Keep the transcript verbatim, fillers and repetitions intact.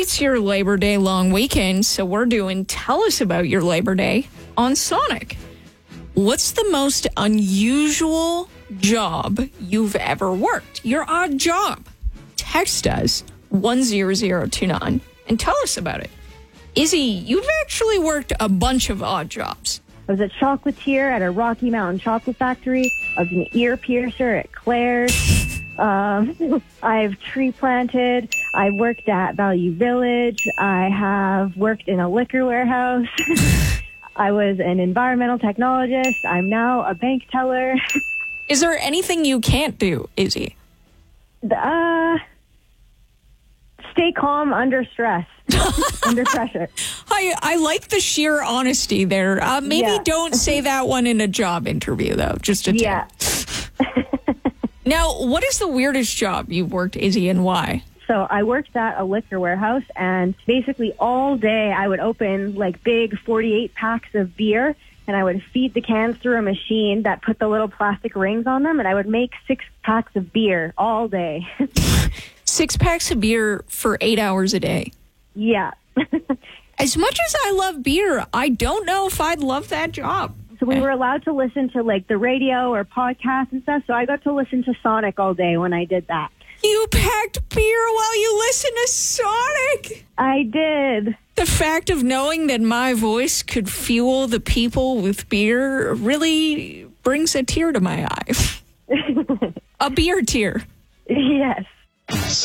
it's your Labor Day long weekend, so we're doing Tell Us About Your Labor Day on Sonic. What's the most unusual job you've ever worked? Your odd job. Text us one zero zero two nine and tell us about it. Izzy, you've actually worked a bunch of odd jobs. I was a chocolatier at a Rocky Mountain chocolate factory. I was an ear piercer at Claire's. Um, I've tree planted. I worked at Value Village. I have worked in a liquor warehouse. I was an environmental technologist. I'm now a bank teller. Is there anything you can't do, Izzy? Uh, stay calm under stress, under pressure. I, I like the sheer honesty there. Uh, maybe Yeah. don't say that one in a job interview, though. Just a tip. Yeah. Now, what is the weirdest job you've worked, Izzy, and why? So I worked at a liquor warehouse, and basically all day I would open like big forty-eight packs of beer, and I would feed the cans through a machine that put the little plastic rings on them, and I would make six packs of beer all day. Six packs of beer for eight hours a day. Yeah. As much as I love beer, I don't know if I'd love that job. So we were allowed to listen to like the radio or podcasts and stuff, so I got to listen to Sonic all day when I did that. You packed beer while you listened to Sonic? I did. The fact of knowing that my voice could fuel the people with beer really brings a tear to my eye. A beer tear. Yes.